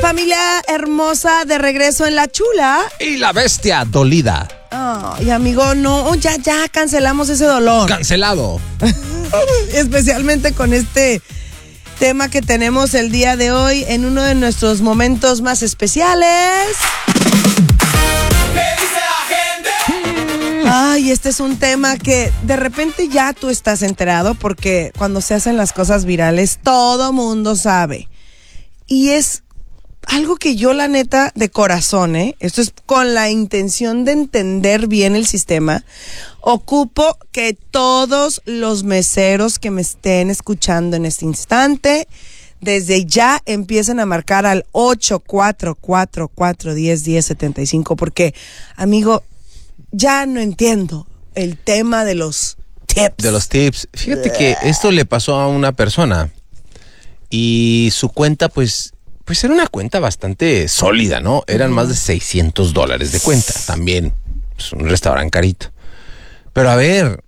Familia hermosa, de regreso en La Chula. Y la bestia dolida. Ay, amigo, no, ya cancelamos ese dolor. Cancelado. Especialmente con este tema que tenemos el día de hoy en uno de nuestros momentos más especiales. Ay, este es un tema que de repente ya tú estás enterado porque cuando se hacen las cosas virales todo mundo sabe. Y es algo que yo, la neta, de corazón, esto es con la intención de entender bien el sistema, ocupo que todos los meseros que me estén escuchando en este instante, desde ya empiecen a marcar al 844-410-1075, porque, amigo, ya no entiendo el tema de los tips. De los tips. Fíjate que esto le pasó a una persona y su cuenta, pues era una cuenta bastante sólida, ¿no? Eran más de $600 de cuenta. También es un restaurante carito. Pero a ver,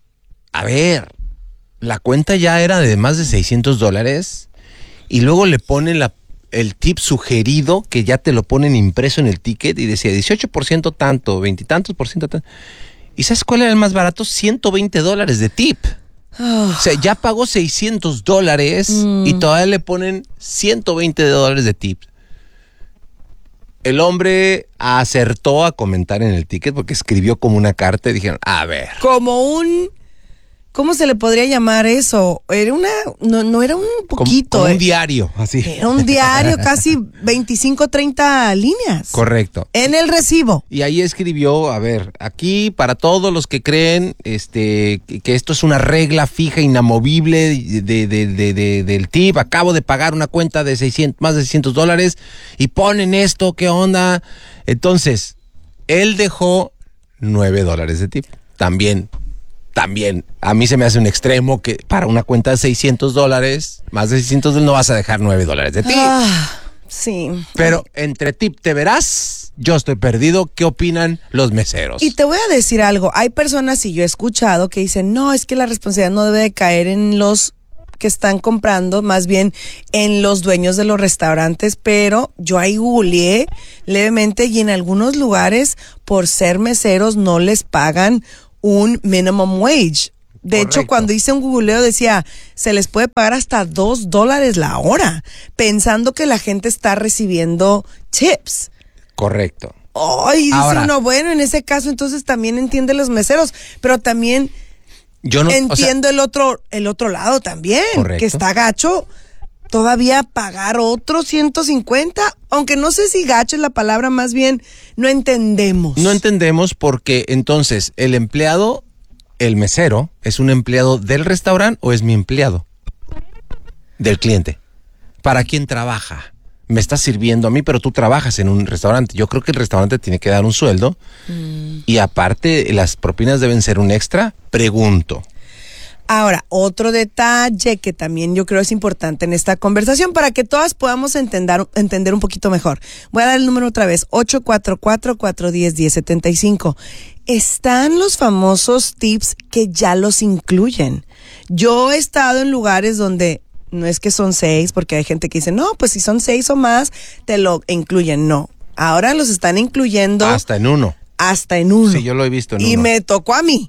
la cuenta ya era de más de $600 y luego le ponen el tip sugerido, que ya te lo ponen impreso en el ticket, y decía 18% tanto, 20 y tantos por ciento tanto. ¿Y sabes cuál era el más barato? $120 de tip. O sea, ya pagó $600 y todavía le ponen $120 de tips. El hombre acertó a comentar en el ticket porque escribió como una carta y dijeron, a ver. ¿Cómo se le podría llamar eso? Era no era un poquito. Como un diario, así. Era un diario, casi 25, 30 líneas. Correcto. En el recibo. Y ahí escribió, a ver, aquí para todos los que creen que esto es una regla fija, inamovible del tip, acabo de pagar una cuenta de más de $600 y ponen esto, ¿qué onda? Entonces, él dejó $9 de tip. También, a mí se me hace un extremo que para una cuenta de $600, más de $600 no vas a dejar $9 de tip. Sí. Pero entre tip te verás, yo estoy perdido. ¿Qué opinan los meseros? Y te voy a decir algo, hay personas, y yo he escuchado, que dicen, no, es que la responsabilidad no debe de caer en los que están comprando, más bien en los dueños de los restaurantes, pero yo ahí googleé levemente y en algunos lugares, por ser meseros, no les pagan un minimum wage. De Correcto. hecho, cuando hice un googleo decía, se les puede pagar hasta $2 la hora, pensando que la gente está recibiendo tips. Correcto. Ay, dice Ahora, uno, bueno, en ese caso entonces también entiende los meseros, pero también yo no entiendo el otro lado también, correcto, que está gacho todavía pagar otros 150, aunque no sé si gacho es la palabra, más bien no entendemos. No entendemos porque entonces el mesero, ¿es un empleado del restaurante o es mi empleado? Del cliente. ¿Para quién trabaja? Me estás sirviendo a mí, pero tú trabajas en un restaurante. Yo creo que el restaurante tiene que dar un sueldo y aparte las propinas deben ser un extra. Pregunto. Ahora, otro detalle que también yo creo es importante en esta conversación para que todas podamos entender un poquito mejor. Voy a dar el número otra vez, 844-410-1075. Están los famosos tips que ya los incluyen. Yo he estado en lugares donde no es que son 6, porque hay gente que dice, no, pues si son 6 o más, te lo incluyen. No, ahora los están incluyendo. Hasta en uno. Sí, yo lo he visto en uno. Y me tocó a mí.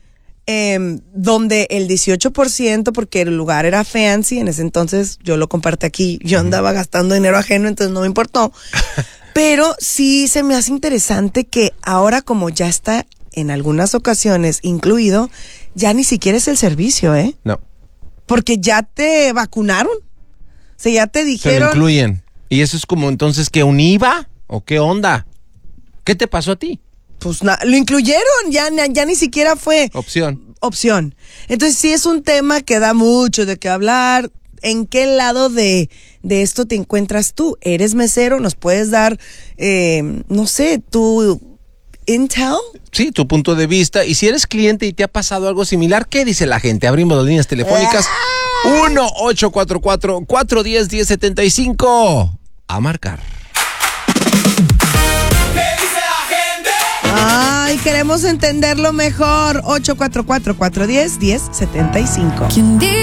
Donde el 18%, porque el lugar era fancy, en ese entonces yo lo compartí aquí, yo andaba gastando dinero ajeno, entonces no me importó. Pero sí se me hace interesante que ahora, como ya está en algunas ocasiones incluido, ya ni siquiera es el servicio, No. Porque ya te vacunaron. O sea, ya te dijeron. Se lo incluyen. ¿Y eso es como entonces que un IVA? ¿O qué onda? ¿Qué te pasó a ti? Pues lo incluyeron, ya ni siquiera fue opción. Entonces sí es un tema que da mucho de qué hablar. ¿En qué lado de esto te encuentras tú? ¿Eres mesero? ¿Nos puedes dar, no sé, tu intel? Sí, tu punto de vista. Y si eres cliente y te ha pasado algo similar, ¿qué dice la gente? Abrimos las líneas telefónicas. 1-844-410-1075. A marcar. Ay, queremos entenderlo mejor. 844-410-1075.